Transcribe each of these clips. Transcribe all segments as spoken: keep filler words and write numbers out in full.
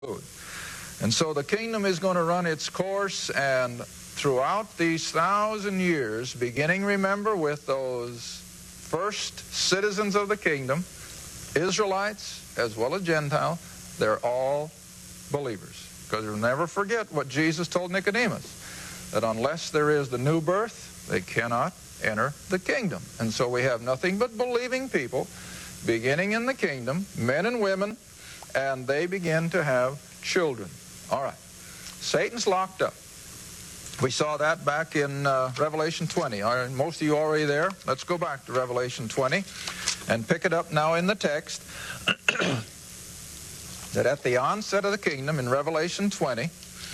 And so the kingdom is going to run its course, and throughout these thousand years, beginning, remember, with those first citizens of the kingdom, Israelites as well as Gentiles, they're all believers. Because you'll never forget what Jesus told Nicodemus, that unless there is the new birth, they cannot enter the kingdom. And so we have nothing but believing people beginning in the kingdom, men and women, and they begin to have children. All right. Satan's locked up. We saw that back in uh, Revelation twenty. Are most of you already there? Let's go back to Revelation twenty and pick it up now in the text. That at the onset of the kingdom in Revelation twenty,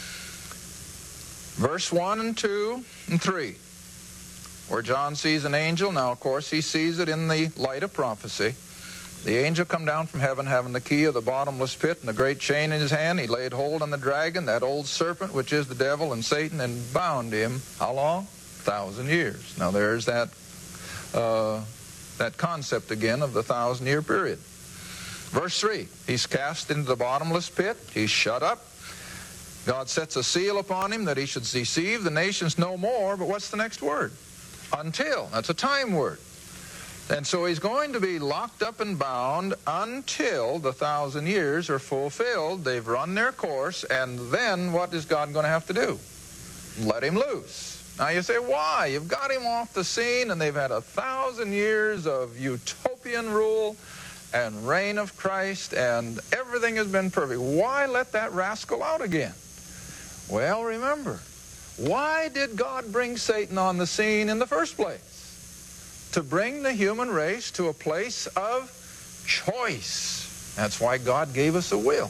verse one and two and three, where John sees an angel. Now, of course, he sees it in the light of prophecy. The angel come down from heaven, having the key of the bottomless pit and a great chain in his hand. He laid hold on the dragon, that old serpent, which is the devil and Satan, and bound him, how long? A thousand years. Now there's that, uh, that concept again of the thousand-year period. Verse three, he's cast into the bottomless pit. He's shut up. God sets a seal upon him that he should deceive the nations no more. But what's the next word? Until. That's a time word. And so he's going to be locked up and bound until the thousand years are fulfilled. They've run their course, and then what is God going to have to do? Let him loose. Now you say, why? You've got him off the scene, and they've had a thousand years of utopian rule and reign of Christ, and everything has been perfect. Why let that rascal out again? Well, remember, why did God bring Satan on the scene in the first place? To bring the human race to a place of choice. That's why God gave us a will.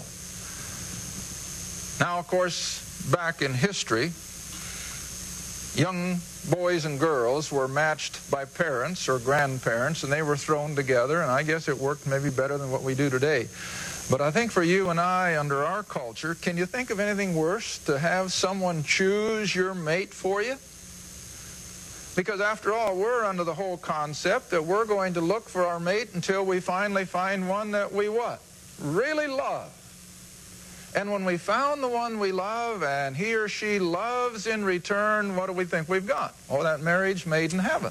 Now, of course, back in history, young boys and girls were matched by parents or grandparents, and they were thrown together, and I guess it worked maybe better than what we do today. But I think for you and I, under our culture, can you think of anything worse to have someone choose your mate for you? Because after all, we're under the whole concept that we're going to look for our mate until we finally find one that we what? Really love. And when we found the one we love and he or she loves in return, what do we think we've got? Oh, that marriage made in heaven.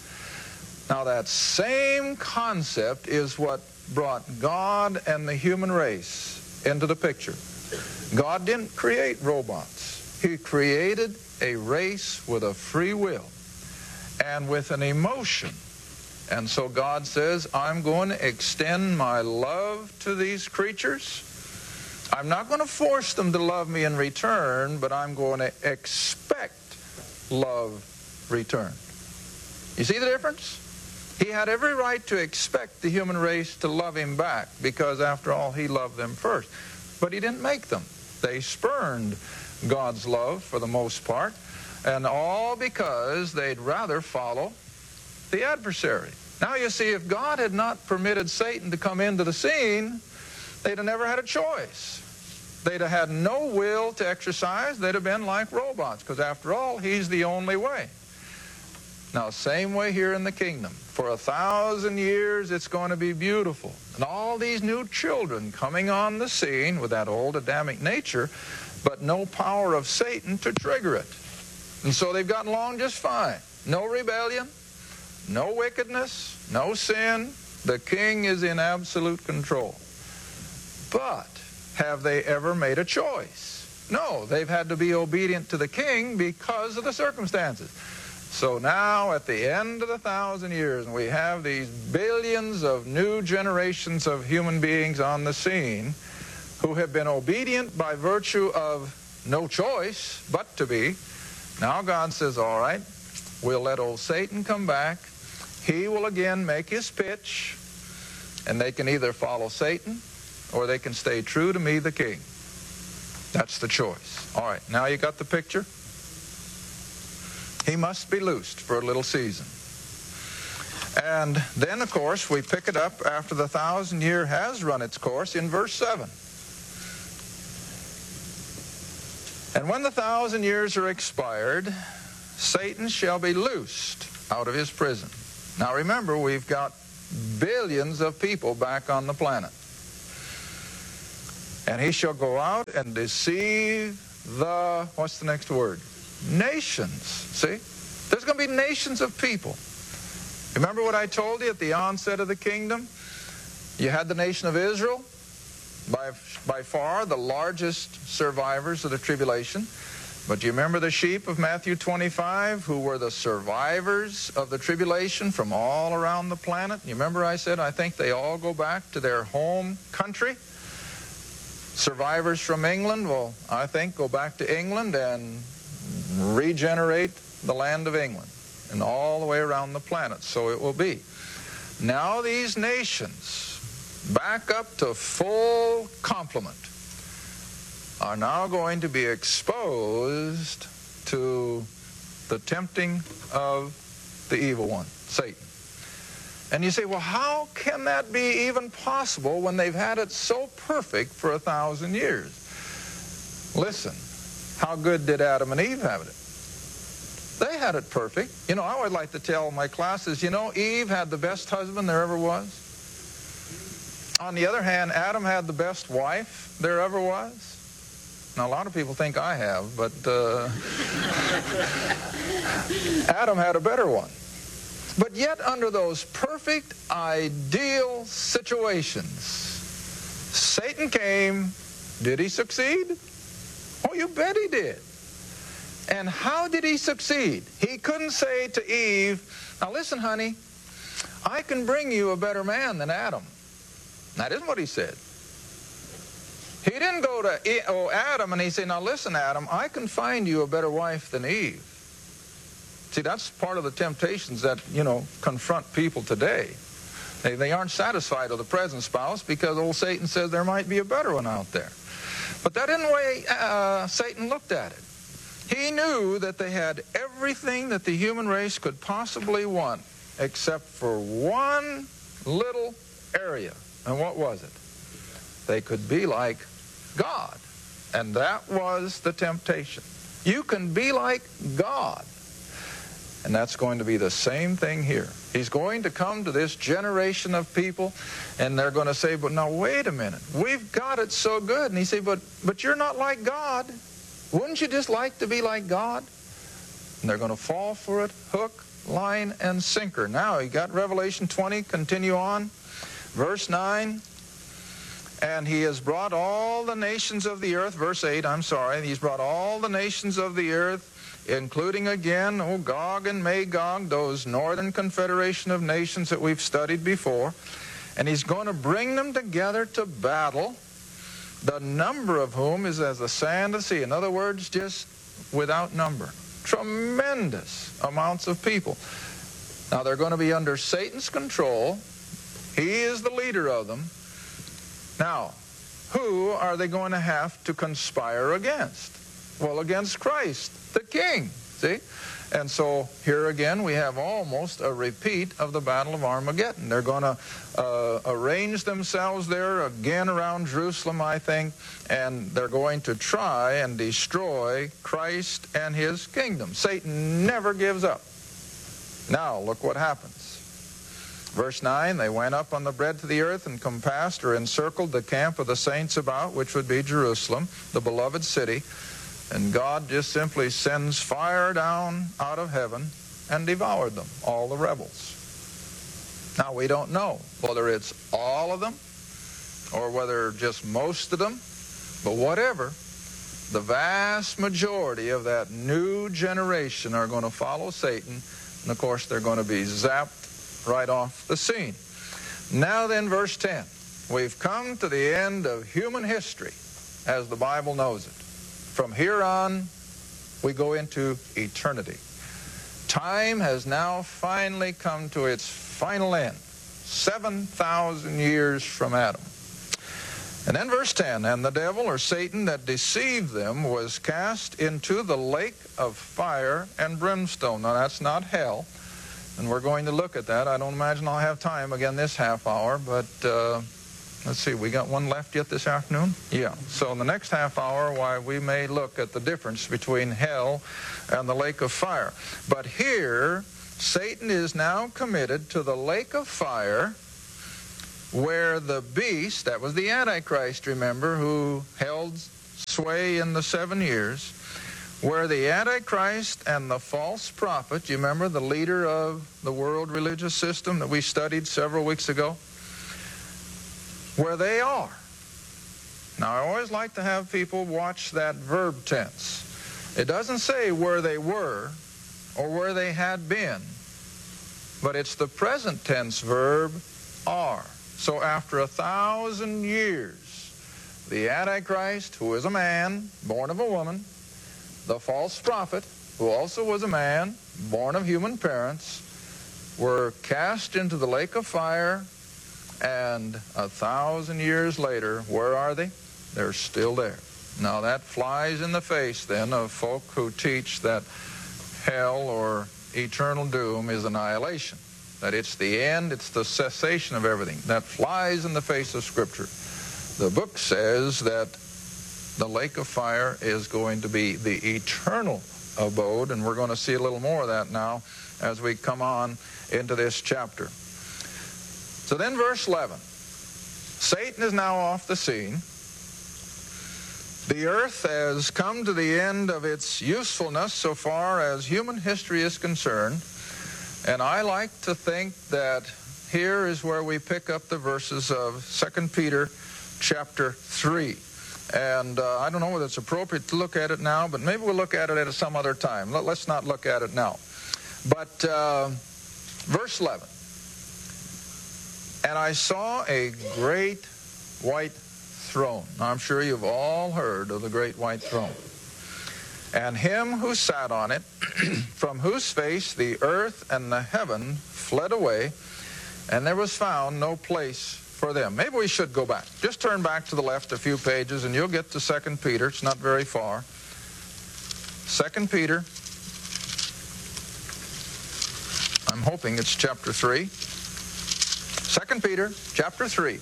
Now that same concept is what brought God and the human race into the picture. God didn't create robots. He created a race with a free will and with an emotion. And so God says, I'm going to extend my love to these creatures. I'm not going to force them to love me in return, but I'm going to expect love return. You see the difference? He had every right to expect the human race to love him back, because after all, he loved them first. But he didn't make them. They spurned God's love for the most part, and all because they'd rather follow the adversary. Now you see, if God had not permitted Satan to come into the scene, they'd have never had a choice. They'd have had no will to exercise. They'd have been like robots, because after all, he's the only way. Now, same way here in the kingdom. For a thousand years, it's going to be beautiful. And all these new children coming on the scene with that old Adamic nature, but no power of Satan to trigger it. And so they've gotten along just fine. No rebellion, no wickedness, no sin. The king is in absolute control. But have they ever made a choice? No, they've had to be obedient to the king because of the circumstances. So now at the end of the thousand years, and we have these billions of new generations of human beings on the scene who have been obedient by virtue of no choice but to be. Now God says, all right, we'll let old Satan come back. He will again make his pitch, and they can either follow Satan or they can stay true to me, the king. That's the choice. All right, now you got the picture? He must be loosed for a little season. And then, of course, we pick it up after the thousand year has run its course in verse seven. And when the thousand years are expired, Satan shall be loosed out of his prison. Now remember, we've got billions of people back on the planet. And he shall go out and deceive the, what's the next word? Nations. See? There's going to be nations of people. Remember what I told you at the onset of the kingdom? You had the nation of Israel, by, by far the largest survivors of the tribulation. But do you remember the sheep of Matthew twenty-five, who were the survivors of the tribulation from all around the planet? You remember I said I think they all go back to their home country? Survivors from England, well, I think go back to England and regenerate the land of England and all the way around the planet. So it will be. Now these nations, back up to full complement, are now going to be exposed to the tempting of the evil one, Satan. And you say, well, how can that be even possible when they've had it so perfect for a thousand years? Listen, how good did Adam and Eve have it? They had it perfect. You know, I always like to tell my classes, you know, Eve had the best husband there ever was. On the other hand, Adam had the best wife there ever was. Now, a lot of people think I have, but uh, Adam had a better one. But yet, under those perfect, ideal situations, Satan came. Did he succeed? Oh, you bet he did. And how did he succeed? He couldn't say to Eve, now listen, honey, I can bring you a better man than Adam. That isn't what he said. He didn't go to oh, Adam and he said, now listen, Adam, I can find you a better wife than Eve. See, that's part of the temptations that, you know, confront people today. They, they aren't satisfied with the present spouse because old Satan says there might be a better one out there. But that isn't the way uh, Satan looked at it. He knew that they had everything that the human race could possibly want except for one little area. And what was it? They could be like God. And that was the temptation. You can be like God. And that's going to be the same thing here. He's going to come to this generation of people, and they're going to say, but now wait a minute. We've got it so good. And he said, but, but you're not like God. Wouldn't you just like to be like God? And they're going to fall for it, hook, line, and sinker. Now, you got Revelation twenty, continue on. Verse nine. And he has brought all the nations of the earth, verse eight, I'm sorry, he's brought all the nations of the earth, including again, oh, Gog and Magog, those northern confederation of nations that we've studied before, and he's going to bring them together to battle, the number of whom is as the sand of the sea. In other words, just without number. Tremendous amounts of people. Now, they're going to be under Satan's control. He is the leader of them. Now, who are they going to have to conspire against? Well, against Christ, the King, see? And so here again we have almost a repeat of the Battle of Armageddon. They're going to uh, arrange themselves there again around Jerusalem, I think, and they're going to try and destroy Christ and his kingdom. Satan never gives up. Now, look what happens. Verse nine, they went up on the breadth of the earth and compassed or encircled the camp of the saints about, which would be Jerusalem, the beloved city. And God just simply sends fire down out of heaven and devoured them, all the rebels. Now, we don't know whether it's all of them or whether just most of them, but whatever, the vast majority of that new generation are going to follow Satan, and of course they're going to be zapped right off the scene. Now then, verse ten. We've come to the end of human history as the Bible knows it. From here on, we go into eternity. Time has now finally come to its final end. seven thousand years from Adam. And then verse ten, and the devil or Satan that deceived them was cast into the lake of fire and brimstone. Now that's not hell. And we're going to look at that. I don't imagine I'll have time again this half hour, but uh, let's see, we got one left yet this afternoon? Yeah. So in the next half hour, why, we may look at the difference between hell and the lake of fire. But here, Satan is now committed to the lake of fire where the beast, that was the Antichrist, remember, who held sway in the seven years, where the Antichrist and the false prophet, you remember, the leader of the world religious system that we studied several weeks ago, where they are. Now, I always like to have people watch that verb tense. It doesn't say where they were or where they had been, but it's the present tense verb, are. So after a thousand years, the Antichrist, who is a man, born of a woman, the false prophet, who also was a man, born of human parents, were cast into the lake of fire, and a thousand years later, where are they? They're still there. Now that flies in the face then of folk who teach that hell or eternal doom is annihilation, that it's the end, it's the cessation of everything. That flies in the face of Scripture. The book says that the lake of fire is going to be the eternal abode, and we're going to see a little more of that now as we come on into this chapter. So then verse eleven, Satan is now off the scene. The earth has come to the end of its usefulness so far as human history is concerned, and I like to think that here is where we pick up the verses of Second Peter chapter three. And uh, I don't know whether it's appropriate to look at it now, but maybe we'll look at it at some other time. Let, let's not look at it now. But uh, verse eleven, and I saw a great white throne. Now, I'm sure you've all heard of the great white throne. And him who sat on it, from whose face the earth and the heaven fled away, and there was found no place for them. Maybe we should go back. Just turn back to the left a few pages, and you'll get to Second Peter. It's not very far. Second Peter. I'm hoping it's chapter three. Second Peter, chapter three.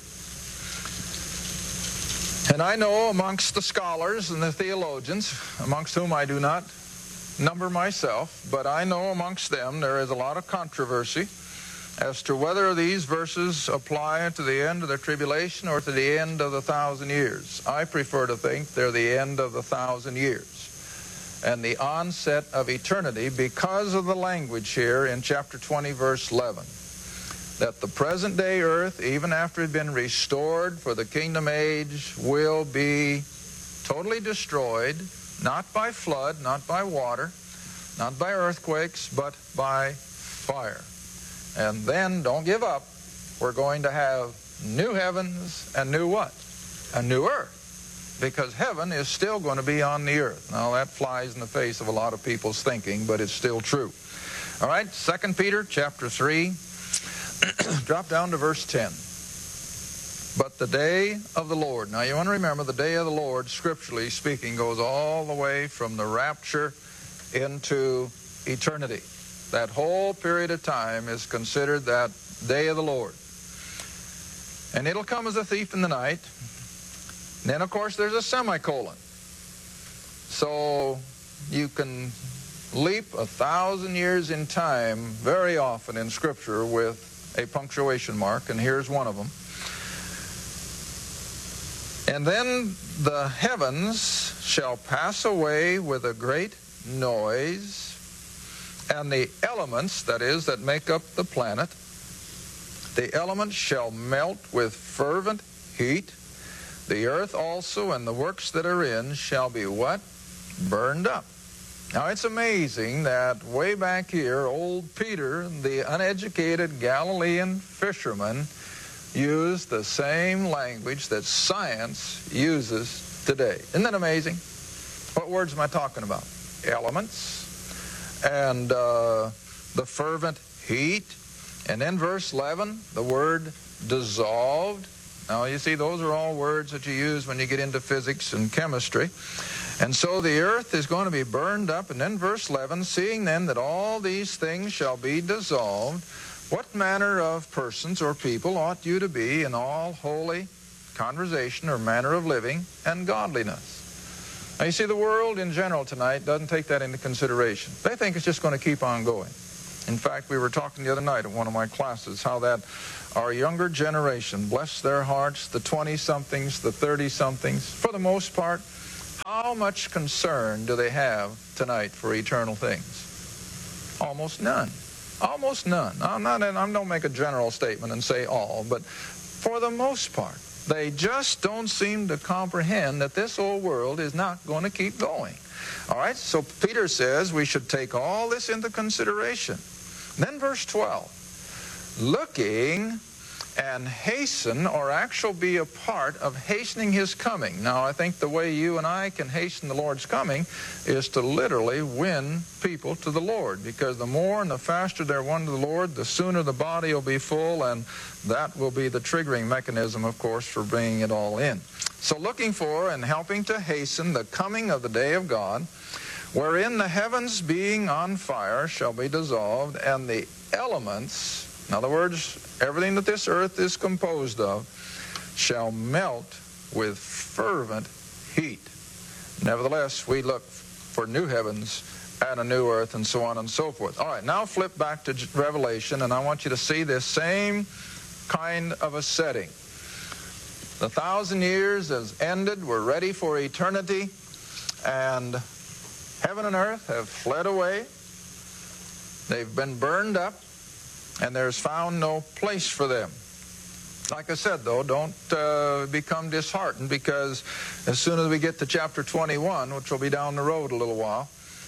And I know amongst the scholars and the theologians, amongst whom I do not number myself, but I know amongst them there is a lot of controversy as to whether these verses apply to the end of the tribulation or to the end of the thousand years. I prefer to think they're the end of the thousand years and the onset of eternity because of the language here in chapter twenty, verse eleven. That the present day earth, even after it had been restored for the kingdom age, will be totally destroyed, not by flood, not by water, not by earthquakes, but by fire. And then, don't give up, we're going to have new heavens and new what? A new earth. Because heaven is still going to be on the earth. Now that flies in the face of a lot of people's thinking, but it's still true. All right, Second Peter chapter three. Drop down to verse ten. But the day of the Lord. Now you want to remember the day of the Lord, scripturally speaking, goes all the way from the rapture into eternity. That whole period of time is considered that day of the Lord. And it'll come as a thief in the night. And then, of course, there's a semicolon. So you can leap a thousand years in time very often in Scripture with a punctuation mark, and here's one of them. And then the heavens shall pass away with a great noise, and the elements, that is, that make up the planet, the elements shall melt with fervent heat. The earth also and the works that are in shall be what? Burned up. Now, it's amazing that way back here, old Peter, the uneducated Galilean fisherman, used the same language that science uses today. Isn't that amazing? What words am I talking about? Elements and uh, the fervent heat. And then verse eleven, the word dissolved. Now, you see, those are all words that you use when you get into physics and chemistry. And so the earth is going to be burned up. And then verse eleven, seeing then that all these things shall be dissolved, what manner of persons or people ought you to be in all holy conversation or manner of living and godliness? Now you see, the world in general tonight doesn't take that into consideration. They think it's just going to keep on going. In fact, we were talking the other night at one of my classes how that our younger generation, bless their hearts, the twenty-somethings, the thirty-somethings, for the most part, how much concern do they have tonight for eternal things? Almost none. Almost none. I'm not, I don't make a general statement and say all, but for the most part, they just don't seem to comprehend that this old world is not going to keep going. All right, so Peter says we should take all this into consideration. Then verse twelve, looking and hasten, or actually be a part of hastening his coming. Now, I think the way you and I can hasten the Lord's coming is to literally win people to the Lord, because the more and the faster they're won to the Lord, the sooner the body will be full, and that will be the triggering mechanism, of course, for bringing it all in. So looking for and helping to hasten the coming of the day of God, wherein the heavens being on fire shall be dissolved, and the elements, in other words, everything that this earth is composed of, shall melt with fervent heat. Nevertheless, we look for new heavens and a new earth, and so on and so forth. All right, now flip back to Revelation, and I want you to see this same kind of a setting. The thousand years has ended. We're ready for eternity, and heaven and earth have fled away. They've been burned up, and there's found no place for them. Like I said, though, don't uh, become disheartened, because as soon as we get to chapter twenty-one, which will be down the road a little while,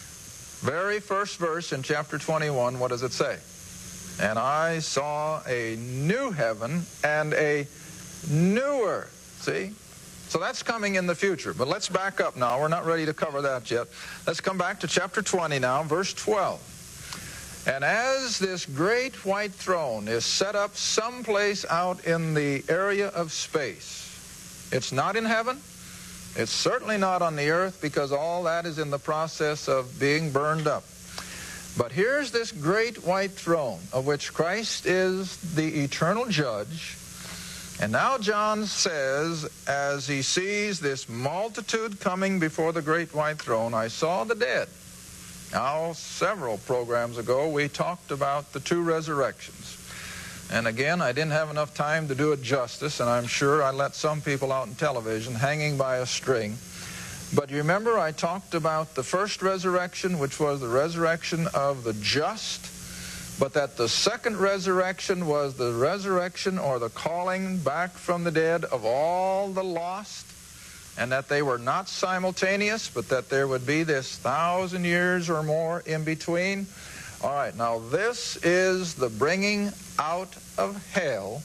very first verse in chapter twenty-one, what does it say? And I saw a new heaven and a new earth. See? So that's coming in the future. But let's back up now. We're not ready to cover that yet. Let's come back to chapter twenty now, verse twelve. And as this great white throne is set up someplace out in the area of space, it's not in heaven, it's certainly not on the earth, because all that is in the process of being burned up. But here's this great white throne, of which Christ is the eternal judge. And now John says, as he sees this multitude coming before the great white throne, I saw the dead. Now, several programs ago, we talked about the two resurrections. And again, I didn't have enough time to do it justice, and I'm sure I let some people out in television hanging by a string. But you remember I talked about the first resurrection, which was the resurrection of the just, but that the second resurrection was the resurrection or the calling back from the dead of all the lost, and that they were not simultaneous, but that there would be this thousand years or more in between. All right, now this is the bringing out of hell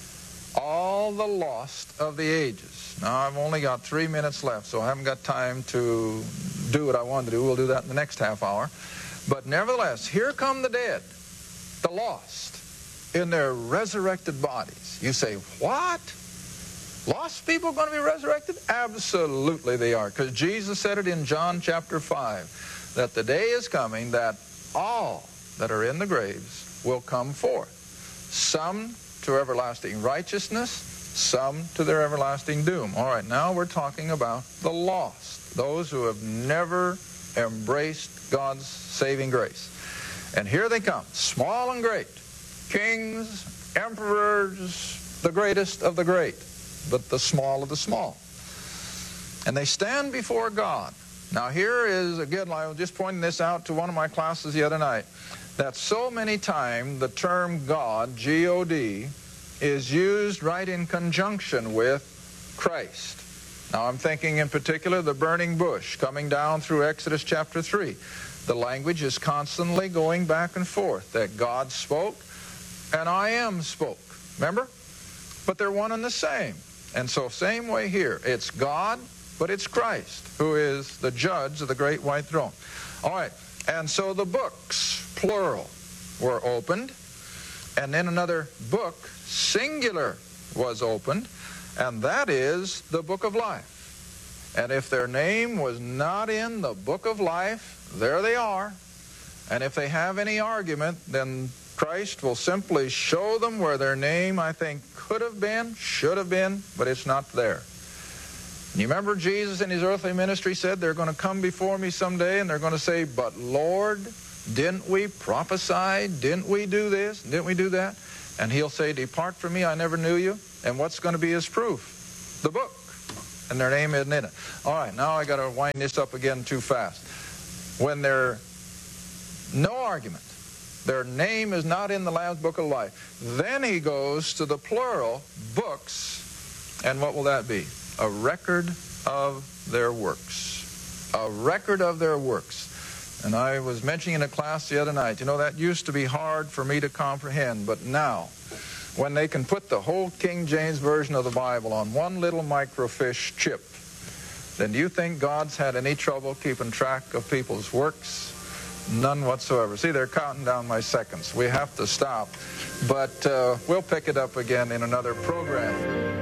all the lost of the ages. Now, I've only got three minutes left, so I haven't got time to do what I wanted to do. We'll do that in the next half hour. But nevertheless, here come the dead, the lost, in their resurrected bodies. You say, what? Lost people are going to be resurrected? Absolutely they are, because Jesus said it in John chapter five, that the day is coming that all that are in the graves will come forth. Some to everlasting righteousness, some to their everlasting doom. All right, now we're talking about the lost, those who have never embraced God's saving grace. And here they come, small and great, kings, emperors, the greatest of the great, but the small of the small. And they stand before God. Now here is, again, I was just pointing this out to one of my classes the other night, that so many times the term God, G O D, is used right in conjunction with Christ. Now I'm thinking in particular the burning bush coming down through Exodus chapter three. The language is constantly going back and forth, that God spoke and I am spoke. Remember? But they're one and the same. And so same way here. It's God, but it's Christ, who is the judge of the great white throne. All right. And so the books, plural, were opened. And then another book, singular, was opened. And that is the book of life. And if their name was not in the book of life, there they are. And if they have any argument, then Christ will simply show them where their name, I think, could have been, should have been, but it's not there. You remember Jesus in his earthly ministry said, they're going to come before me someday and they're going to say, but Lord, Didn't we prophesy? Didn't we do this? Didn't we do that? And he'll say, depart from me, I never knew you. And what's going to be his proof? The book. And their name isn't in it. All right, now I got to wind this up again too fast. When there's no argument, their name is not in the Lamb's Book of Life, then he goes to the plural, books, and what will that be? A record of their works. A record of their works. And I was mentioning in a class the other night, you know, that used to be hard for me to comprehend, but now, when they can put the whole King James Version of the Bible on one little microfiche chip, then do you think God's had any trouble keeping track of people's works? None whatsoever. See, they're counting down my seconds. We have to stop, but uh, we'll pick it up again in another program.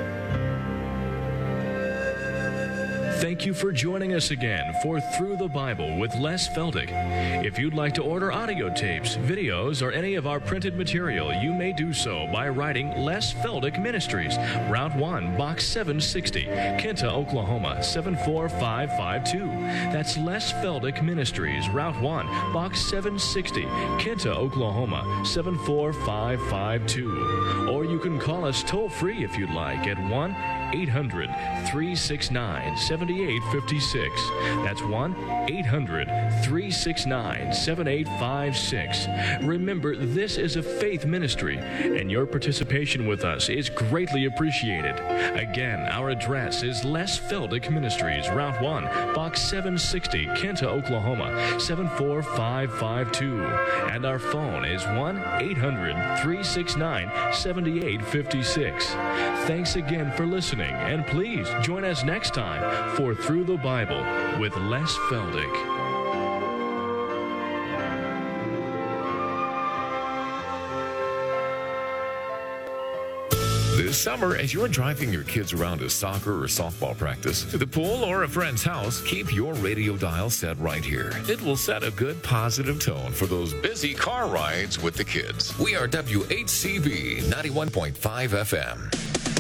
Thank you for joining us again for Through the Bible with Les Feldick. If you'd like to order audio tapes, videos, or any of our printed material, you may do so by writing Les Feldick Ministries, Route one, Box seven sixty, Kinta, Oklahoma, seven four five five two. That's Les Feldick Ministries, Route one, Box seven sixty, Kinta, Oklahoma, seven four five five two. Or you can call us toll-free if you'd like at one eight hundred, three six nine, seven eight five six. That's one eight hundred, three six nine, seven eight five six. Remember, this is a faith ministry, and your participation with us is greatly appreciated. Again, our address is Les Feldick Ministries, Route one, Box seven sixty, Kinta, Oklahoma, seven four five five two. And our phone is one eight hundred, three six nine, seven eight five six. Thanks again for listening. And please join us next time for Through the Bible with Les Feldick. This summer, as you're driving your kids around to soccer or softball practice, to the pool, or a friend's house, keep your radio dial set right here. It will set a good, positive tone for those busy car rides with the kids. We are W H C B ninety-one point five F M.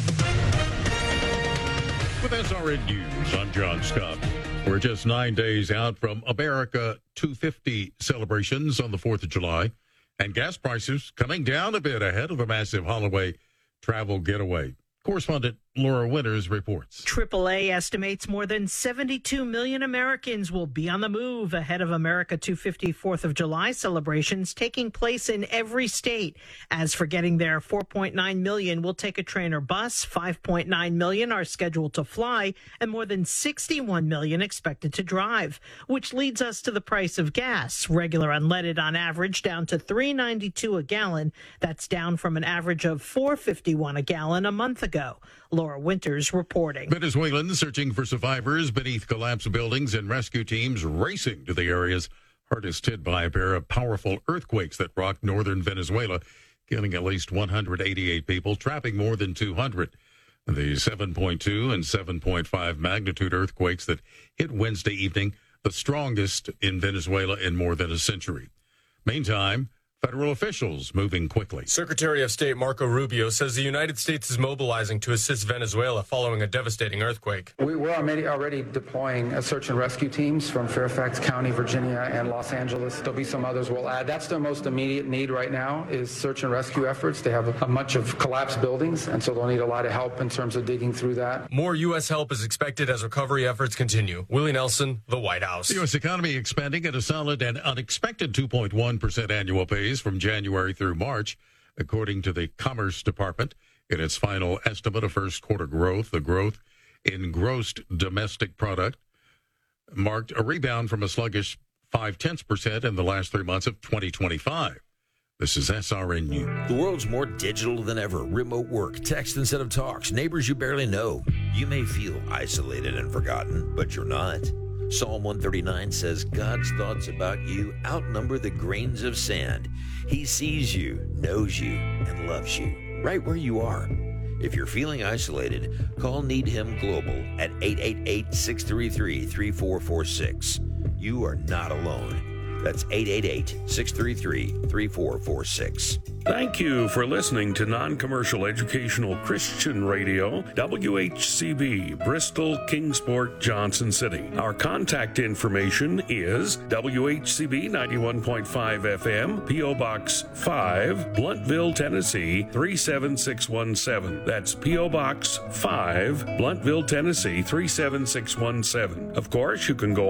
With S R N News, I'm John Scott. We're just nine days out from America two fifty celebrations on the fourth of July, and gas prices coming down a bit ahead of a massive holiday travel getaway. Correspondent Laura Winters reports. triple A estimates more than seventy-two million Americans will be on the move ahead of America two fifty fourth of July celebrations taking place in every state. As for getting there, four point nine million will take a train or bus, five point nine million are scheduled to fly, and more than sixty-one million expected to drive, which leads us to the price of gas. Regular unleaded on average down to three ninety-two a gallon. That's down from an average of four fifty-one a gallon a month ago. Laura Winters reporting. Venezuelans searching for survivors beneath collapsed buildings and rescue teams racing to the areas hardest hit by a pair of powerful earthquakes that rocked northern Venezuela, killing at least one hundred eighty-eight people, trapping more than two hundred. The seven point two and seven point five magnitude earthquakes that hit Wednesday evening, the strongest in Venezuela in more than a century. Meantime, federal officials moving quickly. Secretary of State Marco Rubio says the United States is mobilizing to assist Venezuela following a devastating earthquake. We, we're already, already deploying a search and rescue teams from Fairfax County, Virginia, and Los Angeles. There'll be some others we'll add. That's their most immediate need right now is search and rescue efforts. They have a, a bunch of collapsed buildings, and so they'll need a lot of help in terms of digging through that. More U S help is expected as recovery efforts continue. Willie Nelson, the White House. The U S economy expanding at a solid and unexpected two point one percent annual pace from January through March, according to the Commerce Department. In its final estimate of first quarter growth, the growth in gross domestic product marked a rebound from a sluggish five-tenths percent in the last three months of twenty twenty-five. This is S R N News. The world's more digital than ever. Remote work, text instead of talks, neighbors you barely know. You may feel isolated and forgotten, but you're not. Psalm one thirty-nine says God's thoughts about you outnumber the grains of sand. He sees you, knows you, and loves you, right where you are. If you're feeling isolated, call Need Him Global at eight eight eight, six three three, three four four six. You are not alone. That's eight eight eight, six three three, three four four six. Thank you for listening to Non-Commercial Educational Christian Radio, W H C B, Bristol, Kingsport, Johnson City. Our contact information is W H C B ninety-one point five F M, P O. Box five, Bluntville, Tennessee three seven six one seven. That's P O. Box five, Bluntville, Tennessee three seven six one seven. Of course, you can go